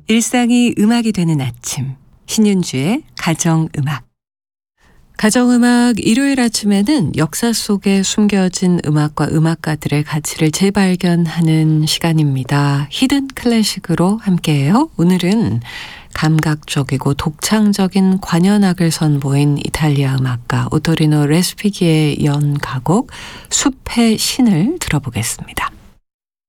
일상이 음악이 되는 아침, 신윤주의 가정음악. 가정음악 일요일 아침에는 역사 속에 숨겨진 음악과 음악가들의 가치를 재발견하는 시간입니다. 히든 클래식으로 함께해요. 오늘은 감각적이고 독창적인 관현악을 선보인 이탈리아 음악가 오토리노 레스피기의 연가곡 숲의 신을 들어보겠습니다.